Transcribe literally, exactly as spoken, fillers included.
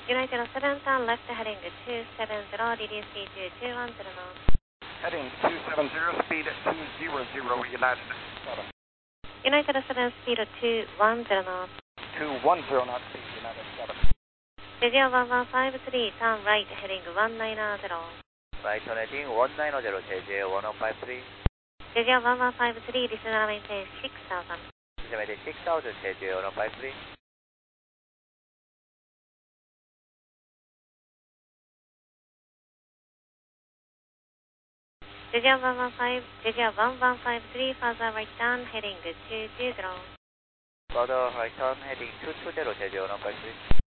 United seven turn left heading two seven zero, D D C two two one zero knots. Heading two seven zero, speed two zero zero, United seven. United seven, speed two one zero knots. two one zero knots, speed United seven. Jeju one one five three, turn right heading one nine zero. Right turn heading one nine zero, Jeju one one five three. Jeju one one five three, listener maintain six thousand. Listener maintain six thousand, Jeju one one five three. Jeju one one five, Jeju one one five three, further right turn heading two two zero. Further right turn heading two two zero, Jeju one one five three.